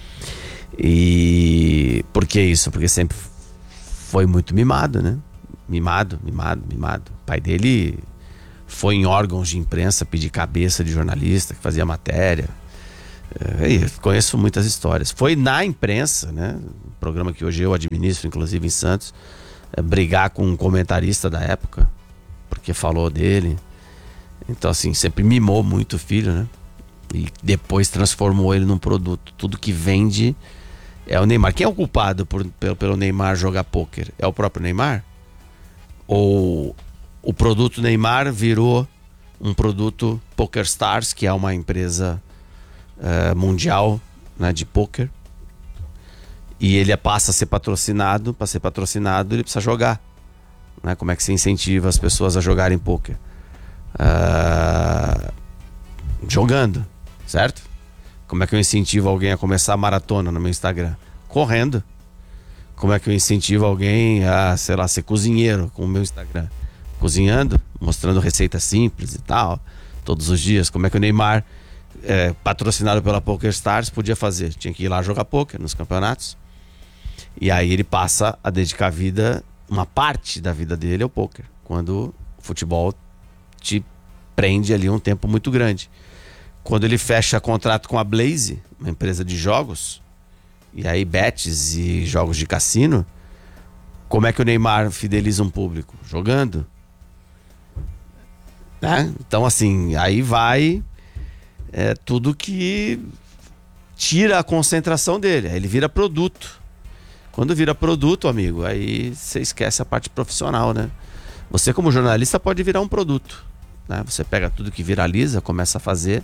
E por que isso? Porque sempre foi muito mimado, né? Mimado. O pai dele foi em órgãos de imprensa pedir cabeça de jornalista que fazia matéria. Conheço muitas histórias. Foi na imprensa, né? Programa que hoje eu administro, inclusive em Santos, brigar com um comentarista da época, porque falou dele. Então, assim, sempre mimou muito o filho, né? E depois transformou ele num produto. Tudo que vende é o Neymar. Quem é o culpado pelo Neymar jogar pôquer? É o próprio Neymar? Ou o produto Neymar virou um produto PokerStars, que é uma empresa mundial, né, de pôquer, e ele passa a ser patrocinado. Para ser patrocinado ele precisa jogar, né? Como é que se incentiva as pessoas a jogarem pôquer? Jogando, certo? Como é que eu incentivo alguém a começar a maratona no meu Instagram? Correndo. Como é que eu incentivo alguém a, sei lá, ser cozinheiro com o meu Instagram? Cozinhando, mostrando receitas simples e tal, todos os dias. Como é que o Neymar, patrocinado pela PokerStars, podia fazer? Tinha que ir lá jogar pôquer nos campeonatos. E aí ele passa a dedicar a vida, uma parte da vida dele ao pôquer, quando o futebol te prende ali um tempo muito grande. Quando ele fecha contrato com a Blaze, uma empresa de jogos, e aí bets e jogos de cassino, como é que o Neymar fideliza um público? Jogando. Né? Então, assim, aí vai tudo que tira a concentração dele. Aí ele vira produto. Quando vira produto, amigo, aí você esquece a parte profissional, né? Você, como jornalista, pode virar um produto, né? Você pega tudo que viraliza, começa a fazer,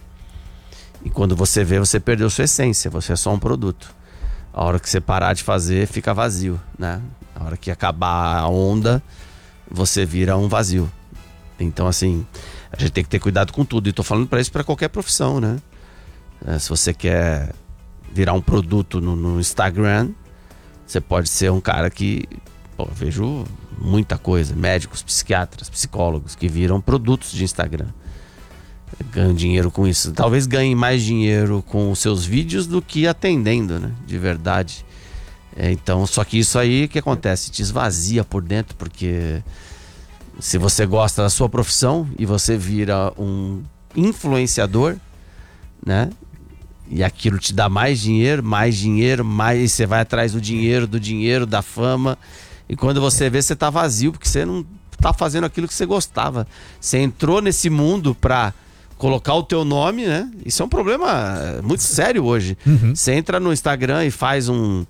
e quando você vê, você perdeu sua essência. Você é só um produto. A hora que você parar de fazer, fica vazio, né? A hora que acabar a onda, você vira um vazio. Então, assim, a gente tem que ter cuidado com tudo. E tô falando para isso para qualquer profissão, né? Se você quer virar um produto no Instagram, você pode ser um cara que... Pô, eu vejo muita coisa. Médicos, psiquiatras, psicólogos que viram produtos de Instagram. Ganham dinheiro com isso. Talvez ganhem mais dinheiro com os seus vídeos do que atendendo, né? De verdade. Então, só que isso aí, o que acontece? Te esvazia por dentro, porque se você gosta da sua profissão e você vira um influenciador, né? E aquilo te dá mais dinheiro, mais você vai atrás do dinheiro, da fama. E quando você vê, você tá vazio, porque você não tá fazendo aquilo que você gostava. Você entrou nesse mundo pra colocar o teu nome, né? Isso é um problema muito sério hoje. Você entra no Instagram e faz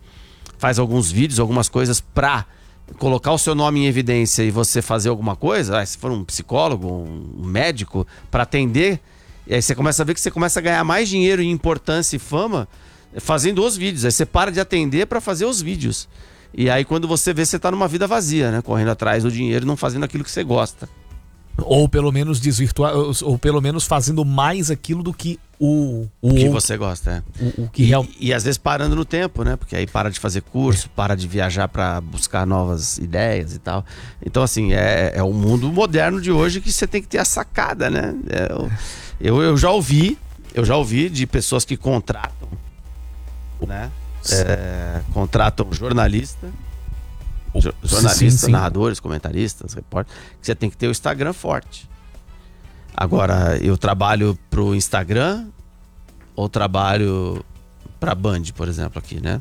alguns vídeos, algumas coisas pra colocar o seu nome em evidência e você fazer alguma coisa, se for um psicólogo, um médico, pra atender, e aí você começa a ver que você começa a ganhar mais dinheiro em importância e fama fazendo os vídeos. Aí você para de atender pra fazer os vídeos. E aí quando você vê, você tá numa vida vazia, né? Correndo atrás do dinheiro e não fazendo aquilo que você gosta. Ou pelo menos ou pelo menos fazendo mais aquilo do que o que você gosta, o que e às vezes parando no tempo, né? Porque aí para de fazer curso, para de viajar para buscar novas ideias e tal. Então, assim, é o mundo moderno de hoje que você tem que ter a sacada, né? Eu já ouvi de pessoas que contratam, né? Contratam jornalistas, sim. narradores, comentaristas, repórteres, que você tem que ter o Instagram forte. Agora, eu trabalho pro Instagram ou trabalho pra Band, por exemplo, aqui, né?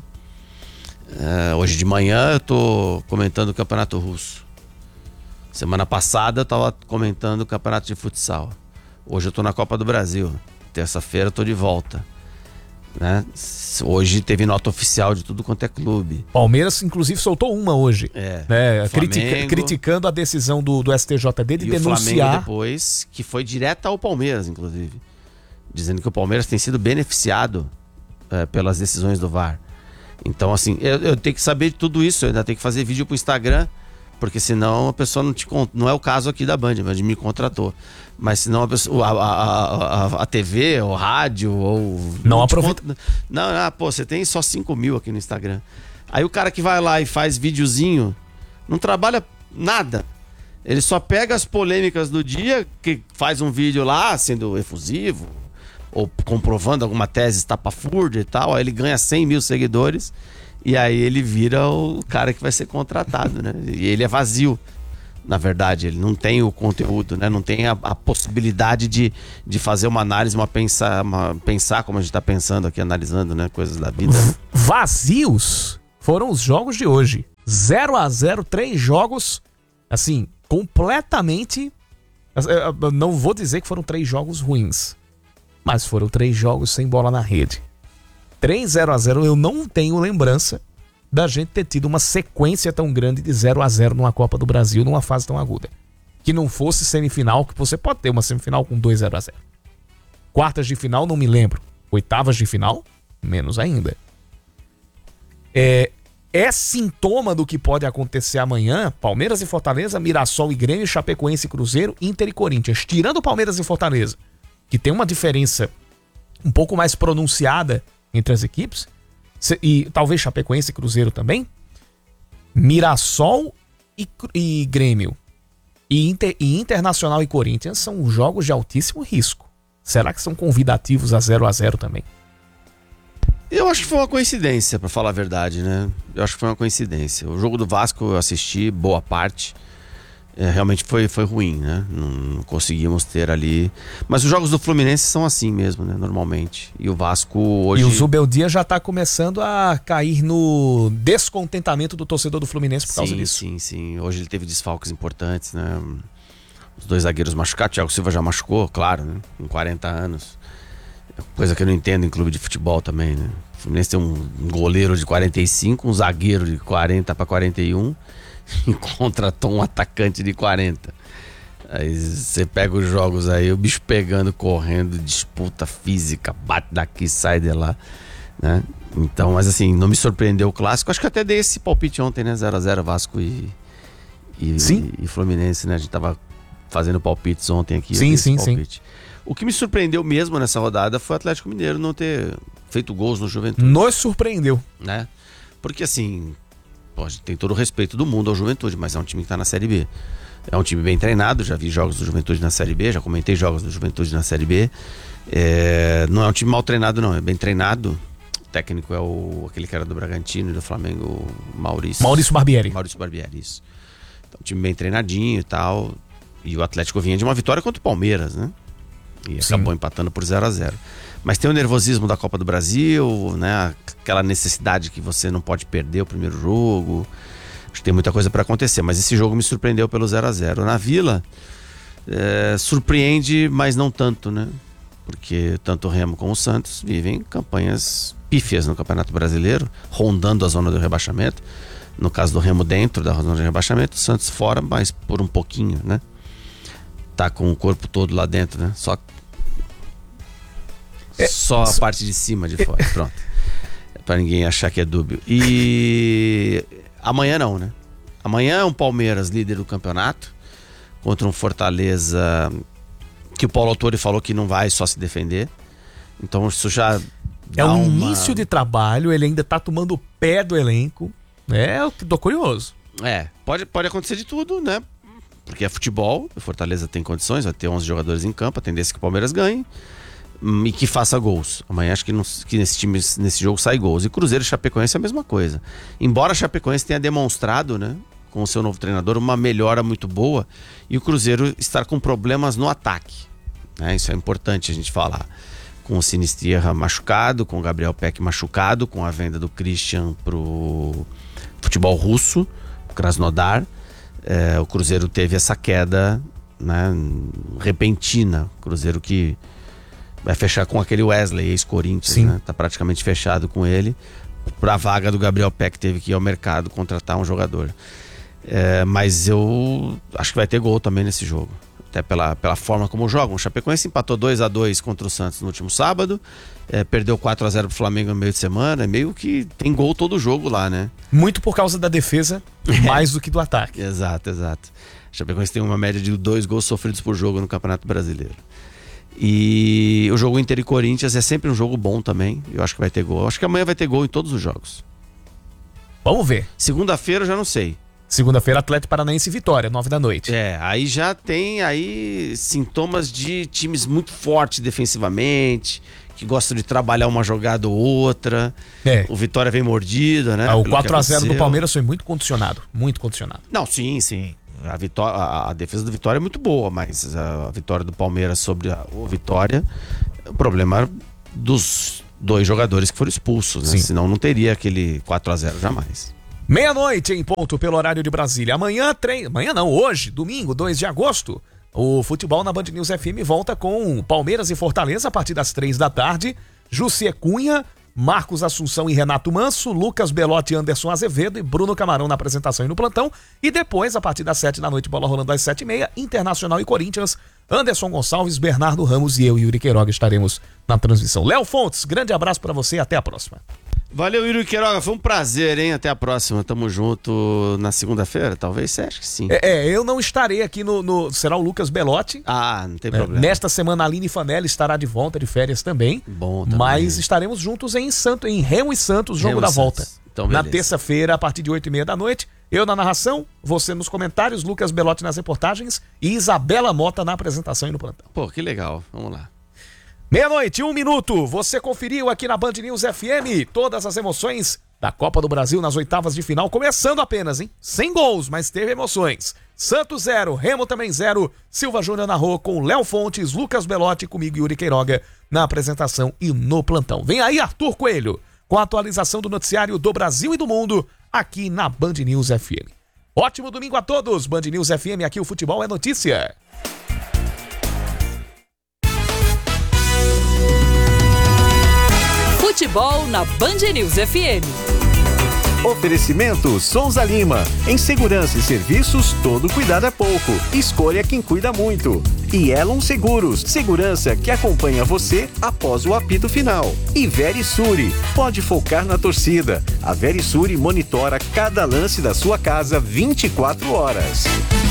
Hoje de manhã eu tô comentando o Campeonato Russo. Semana passada eu tava comentando o Campeonato de Futsal. Hoje eu tô na Copa do Brasil. Terça-feira eu tô de volta, né? Hoje teve nota oficial de tudo quanto é clube. Palmeiras, inclusive, soltou uma hoje. Criticando a decisão do STJD de denunciar. O Flamengo depois, que foi direta ao Palmeiras, inclusive. Dizendo que o Palmeiras tem sido beneficiado pelas decisões do VAR. Então, assim, eu tenho que saber de tudo isso. Eu ainda tenho que fazer vídeo pro Instagram Porque senão a pessoa não é o caso aqui da Band, mas me contratou. Mas senão a pessoa, a TV, ou rádio, ou... Não aproveita. Não, pô, você tem só 5 mil aqui no Instagram. Aí o cara que vai lá e faz videozinho, não trabalha nada. Ele só pega as polêmicas do dia, que faz um vídeo lá, sendo efusivo, ou comprovando alguma tese estapafúrdia e tal, aí ele ganha 100 mil seguidores, e aí ele vira o cara que vai ser contratado, né? E ele é vazio, na verdade, ele não tem o conteúdo, né? Não tem a possibilidade de fazer uma análise, pensar como a gente está pensando aqui, analisando, né? Coisas da vida. Vazios foram os jogos de hoje. 0-0, 3 jogos, assim, completamente... Eu não vou dizer que foram 3 jogos ruins, mas foram 3 jogos sem bola na rede. 3-0-0, eu não tenho lembrança da gente ter tido uma sequência tão grande de 0-0 numa Copa do Brasil, numa fase tão aguda. Que não fosse semifinal, que você pode ter uma semifinal com 2-0-0. Quartas de final, não me lembro. Oitavas de final, menos ainda. É sintoma do que pode acontecer amanhã. Palmeiras e Fortaleza, Mirassol e Grêmio, Chapecoense e Cruzeiro, Inter e Corinthians. Tirando Palmeiras e Fortaleza, que tem uma diferença um pouco mais pronunciada entre as equipes, e talvez Chapecoense e Cruzeiro também, Mirassol e Grêmio, e Internacional e Corinthians são jogos de altíssimo risco. Será que são convidativos a 0-0 também? Eu acho que foi uma coincidência, pra falar a verdade, né? Eu acho que foi uma coincidência. O jogo do Vasco eu assisti boa parte. Realmente foi ruim, né? Não conseguimos ter ali. Mas os jogos do Fluminense são assim mesmo, né? Normalmente. E o Vasco hoje... E o Zubeldia já tá começando a cair no descontentamento do torcedor do Fluminense por causa disso. Sim. Hoje ele teve desfalques importantes, né? Os 2 zagueiros machucados. Thiago Silva já machucou, claro, né? Com 40 anos. Coisa que eu não entendo em clube de futebol também, né? O Fluminense tem um goleiro de 45, um zagueiro de 40 para 41 e contratou um atacante de 40. Aí você pega os jogos aí, o bicho pegando, correndo, disputa física, bate daqui, sai de lá, né? Então, mas assim, não me surpreendeu o clássico. Acho que até dei esse palpite ontem, né? 0-0 Vasco e Fluminense, né? A gente tava fazendo palpites ontem aqui. Sim. O que me surpreendeu mesmo nessa rodada foi o Atlético Mineiro não ter feito gols no Juventude. Nos surpreendeu. Né? Porque assim, a gente tem todo o respeito do mundo ao Juventude, mas é um time que tá na Série B. É um time bem treinado, já vi jogos do Juventude na Série B, já comentei jogos do Juventude na Série B. Não é um time mal treinado não, é bem treinado. O técnico é aquele que era do Bragantino e do Flamengo, Maurício Barbieri, isso. Então, um time bem treinadinho e tal. E o Atlético vinha de uma vitória contra o Palmeiras, né? E acabou empatando por 0-0. Mas tem o nervosismo da Copa do Brasil, né? Aquela necessidade que você não pode perder o primeiro jogo. Acho que tem muita coisa para acontecer. Mas esse jogo me surpreendeu pelo 0-0. Na Vila, surpreende, mas não tanto, né? Porque tanto o Remo como o Santos vivem campanhas pífias no Campeonato Brasileiro, rondando a zona do rebaixamento. No caso do Remo dentro da zona de rebaixamento, o Santos fora, mas por um pouquinho, né? Tá com o corpo todo lá dentro, né? Só a parte de cima, de fora. Pronto. Pra ninguém achar que é dúbio. E amanhã não, né? Amanhã é um Palmeiras líder do campeonato contra um Fortaleza que o Paulo Autori falou que não vai só se defender. Então isso já é um início de trabalho, ele ainda tá tomando o pé do elenco. Eu tô curioso. Pode acontecer de tudo, né? Porque é futebol, o Fortaleza tem condições, vai ter 11 jogadores em campo, a tendência é que o Palmeiras ganhe e que faça gols. Amanhã acho que nesse jogo sai gols. E Cruzeiro e Chapecoense é a mesma coisa. Embora a Chapecoense tenha demonstrado, né, com o seu novo treinador, uma melhora muito boa, e o Cruzeiro estar com problemas no ataque, né? Isso é importante a gente falar. Com o Sinisterra machucado, com o Gabriel Peck machucado, com a venda do Christian pro futebol russo, Krasnodar. O Cruzeiro teve essa queda, né, repentina. O Cruzeiro que vai fechar com aquele Wesley, ex-Corinthians, né? Tá praticamente fechado com ele. Pra vaga do Gabriel Peck teve que ir ao mercado contratar um jogador. Mas eu acho que vai ter gol também nesse jogo. até pela forma como jogam. O Chapecoense empatou 2-2 contra o Santos no último sábado, perdeu 4-0 pro Flamengo no meio de semana, meio que tem gol todo jogo lá, né? Muito por causa da defesa, mais do que do ataque. Exato. O Chapecoense tem uma média de 2 gols sofridos por jogo no Campeonato Brasileiro. E o jogo Inter e Corinthians é sempre um jogo bom também. Eu acho que vai ter gol. Eu acho que amanhã vai ter gol em todos os jogos. Vamos ver. Segunda-feira eu já não sei. Segunda-feira, Atlético Paranaense e Vitória, 9 da noite. Aí já tem sintomas de times muito fortes defensivamente, que gostam de trabalhar uma jogada ou outra. O Vitória vem mordido, né? O 4-0 do Palmeiras foi muito condicionado. Muito condicionado. Não, sim. A defesa do Vitória é muito boa, mas a vitória do Palmeiras sobre o Vitória, o problema dos 2 jogadores que foram expulsos, né? Senão não teria aquele 4-0 jamais. Meia-noite em ponto pelo horário de Brasília. Amanhã não, hoje, domingo, 2 de agosto, o futebol na Band News FM volta com Palmeiras e Fortaleza a partir das 3 da tarde. Jussié Cunha, Marcos Assunção e Renato Manso, Lucas Belotti, Anderson Azevedo e Bruno Camarão na apresentação e no plantão. E depois, a partir das 7 da noite, bola rolando às 7h30, Internacional e Corinthians, Anderson Gonçalves, Bernardo Ramos e eu, Yuri Queiroga, estaremos na transmissão. Léo Fontes, grande abraço pra você e até a próxima. Valeu, Yuri Queiroga, foi um prazer, hein? Até a próxima, tamo junto na segunda-feira, talvez, você acha que sim? Eu não estarei aqui será o Lucas Belotti. Não tem problema. Nesta semana a Aline Fanelli estará de volta de férias também. Bom também. Mas estaremos juntos em Remo e Santos, jogo da volta. Então, na terça-feira, a partir de 8h30 da noite. Eu na narração, você nos comentários, Lucas Belotti nas reportagens e Isabela Mota na apresentação e no plantão. Pô, que legal, vamos lá. Meia-noite, 1 minuto, você conferiu aqui na Band News FM todas as emoções da Copa do Brasil nas oitavas de final, começando apenas, hein? Sem gols, mas teve emoções. Santos 0, Remo também 0, Silva Júnior narrou com Léo Fontes, Lucas Belotti, comigo Yuri Queiroga na apresentação e no plantão. Vem aí Arthur Coelho, com a atualização do noticiário do Brasil e do mundo, aqui na Band News FM. Ótimo domingo a todos, Band News FM, aqui o futebol é notícia. Futebol na Band News FM. Oferecimento Souza Lima. Em segurança e serviços, todo cuidado é pouco. Escolha quem cuida muito. E Elon Seguros. Segurança que acompanha você após o apito final. E Verisure. Pode focar na torcida. A Verisure monitora cada lance da sua casa 24 horas.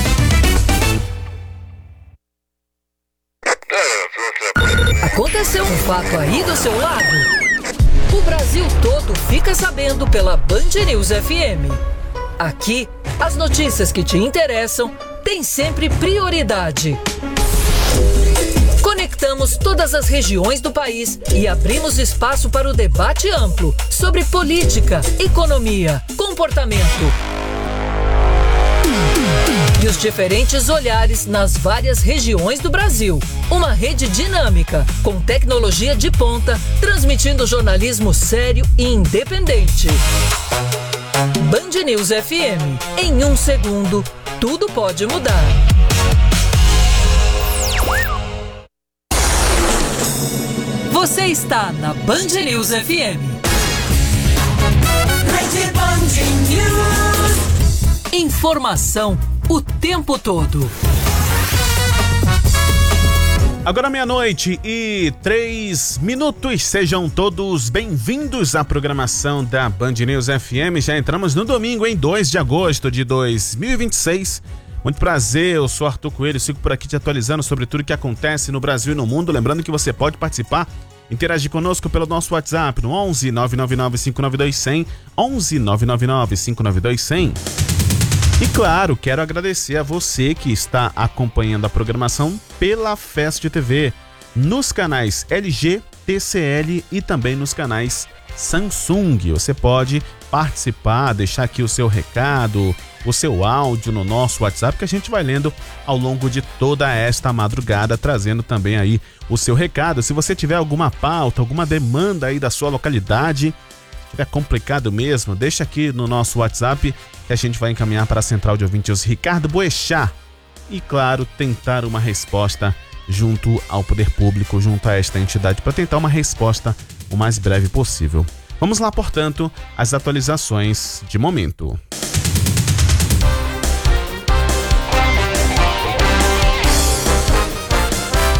Aconteceu um fato aí do seu lado? O Brasil todo fica sabendo pela Band News FM. Aqui, as notícias que te interessam têm sempre prioridade. Conectamos todas as regiões do país e abrimos espaço para o debate amplo sobre política, economia, comportamento e os diferentes olhares nas várias regiões do Brasil. Uma rede dinâmica, com tecnologia de ponta, transmitindo jornalismo sério e independente. Band News FM. Em 1 segundo, tudo pode mudar. Você está na Band News FM. Rede Band News. Informação o tempo todo. Agora 12:03, sejam todos bem-vindos à programação da Band News FM. Já entramos no domingo, em 2 de agosto de 2026. Muito prazer, eu sou Arthur Coelho, sigo por aqui te atualizando sobre tudo que acontece no Brasil e no mundo. Lembrando que você pode participar, interagir conosco pelo nosso WhatsApp no 11 999 592 100, 11 999 592 100. E claro, quero agradecer a você que está acompanhando a programação pela Fest TV, nos canais LG, TCL e também nos canais Samsung. Você pode participar, deixar aqui o seu recado, o seu áudio no nosso WhatsApp, que a gente vai lendo ao longo de toda esta madrugada, trazendo também aí o seu recado. Se você tiver alguma pauta, alguma demanda aí da sua localidade, tiver complicado mesmo, deixa aqui no nosso WhatsApp que a gente vai encaminhar para a Central de Ouvintes Ricardo Boechat e, claro, tentar uma resposta junto ao poder público, junto a esta entidade, para tentar uma resposta o mais breve possível. Vamos lá, portanto, às atualizações de momento.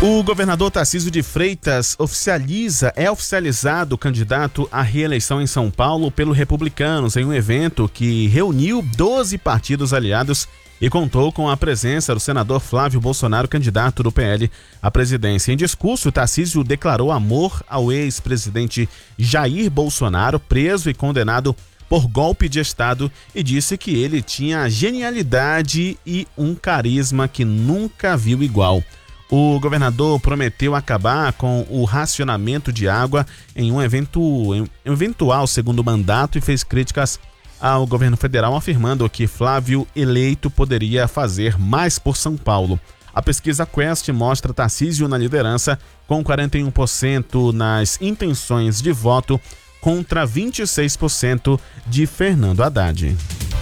O governador Tarcísio de Freitas é oficializado candidato à reeleição em São Paulo pelo Republicanos em um evento que reuniu 12 partidos aliados e contou com a presença do senador Flávio Bolsonaro, candidato do PL à presidência. Em discurso, Tarcísio declarou amor ao ex-presidente Jair Bolsonaro, preso e condenado por golpe de Estado, e disse que ele tinha genialidade e um carisma que nunca viu igual. O governador prometeu acabar com o racionamento de água em um eventual segundo mandato e fez críticas ao governo federal, afirmando que Flávio eleito poderia fazer mais por São Paulo. A pesquisa Quest mostra Tarcísio na liderança com 41% nas intenções de voto contra 26% de Fernando Haddad.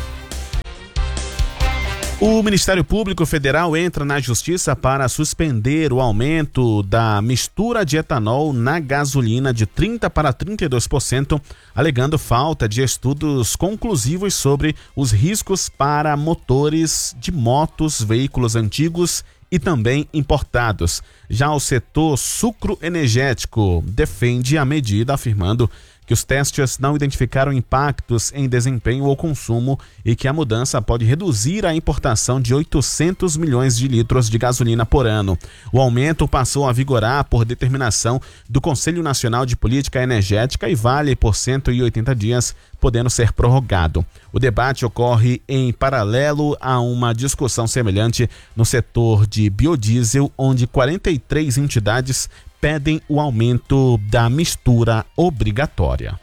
O Ministério Público Federal entra na Justiça para suspender o aumento da mistura de etanol na gasolina de 30% para 32%, alegando falta de estudos conclusivos sobre os riscos para motores de motos, veículos antigos e também importados. Já o setor sucroenergético defende a medida, afirmando que os testes não identificaram impactos em desempenho ou consumo e que a mudança pode reduzir a importação de 800 milhões de litros de gasolina por ano. O aumento passou a vigorar por determinação do Conselho Nacional de Política Energética e vale por 180 dias, podendo ser prorrogado. O debate ocorre em paralelo a uma discussão semelhante no setor de biodiesel, onde 43 entidades pedem o aumento da mistura obrigatória.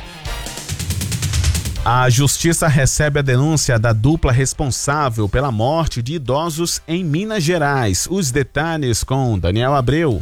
A Justiça recebe a denúncia da dupla responsável pela morte de idosos em Minas Gerais. Os detalhes com Daniel Abreu.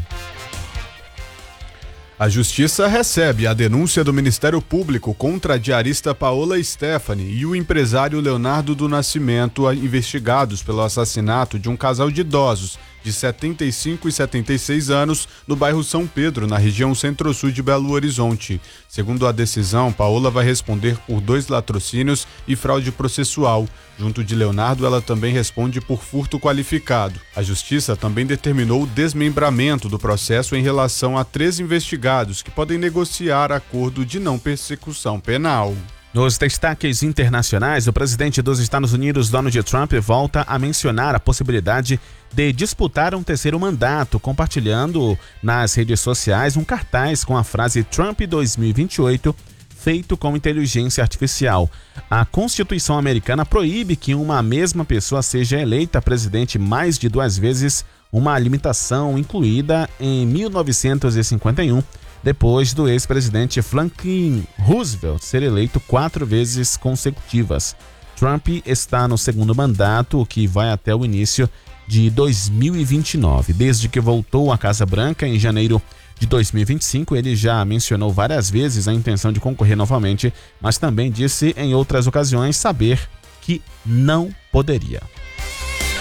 A Justiça recebe a denúncia do Ministério Público contra a diarista Paola Stephanie e o empresário Leonardo do Nascimento, investigados pelo assassinato de um casal de idosos de 75 e 76 anos no bairro São Pedro, na região centro-sul de Belo Horizonte. Segundo a decisão, Paola vai responder por 2 latrocínios e fraude processual. Junto de Leonardo, ela também responde por furto qualificado. A Justiça também determinou o desmembramento do processo em relação a 3 investigados que podem negociar acordo de não persecução penal. Nos destaques internacionais, o presidente dos Estados Unidos, Donald Trump, volta a mencionar a possibilidade de disputar um terceiro mandato, compartilhando nas redes sociais um cartaz com a frase Trump 2028, feito com inteligência artificial. A Constituição americana proíbe que uma mesma pessoa seja eleita presidente mais de 2 vezes, uma limitação incluída em 1951, depois do ex-presidente Franklin Roosevelt ser eleito 4 vezes consecutivas. Trump está no segundo mandato, que vai até o início de 2029. Desde que voltou à Casa Branca em janeiro de 2025, ele já mencionou várias vezes a intenção de concorrer novamente, mas também disse em outras ocasiões saber que não poderia.